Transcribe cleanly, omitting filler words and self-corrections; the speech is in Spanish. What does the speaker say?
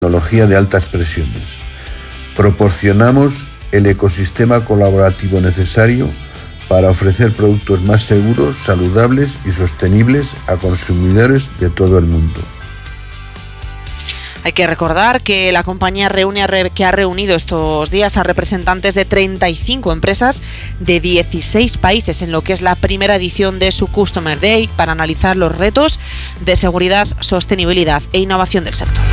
tecnología de altas presiones. Proporcionamos el ecosistema colaborativo necesario para ofrecer productos más seguros, saludables y sostenibles a consumidores de todo el mundo. Hay que recordar que la compañía que ha reunido estos días a representantes de 35 empresas de 16 países en lo que es la primera edición de su Customer Day para analizar los retos de seguridad, sostenibilidad e innovación del sector.